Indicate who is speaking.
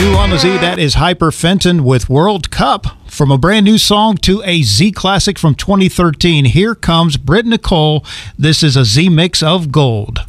Speaker 1: New on the Z, that is Hyper Fenton with World Cup. From a brand new song to a Z classic from 2013, here comes Britt Nicole. This is a Z mix of Gold.